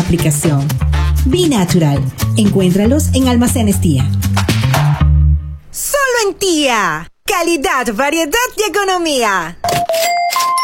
aplicación. Be Natural. Encuéntralos en Almacenes Tía. Solo en Tía. Calidad, variedad y economía.